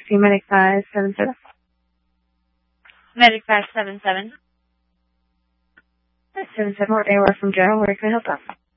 see Medic 577. Medic 577. 577, we're anywhere from Joe. Where can I help out?